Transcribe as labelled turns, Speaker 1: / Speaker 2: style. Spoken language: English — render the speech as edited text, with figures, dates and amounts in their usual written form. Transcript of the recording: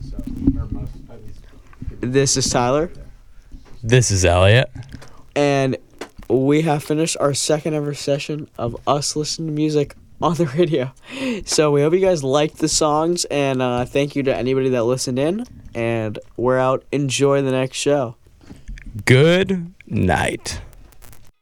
Speaker 1: so, or most, at least.
Speaker 2: This is Tyler,
Speaker 3: This is Elliot.
Speaker 2: and we have finished our second ever session of us listening to music on the radio. So we hope you guys liked the songs, and thank you to anybody that listened in, and we're out. Enjoy the next show.
Speaker 3: Good night.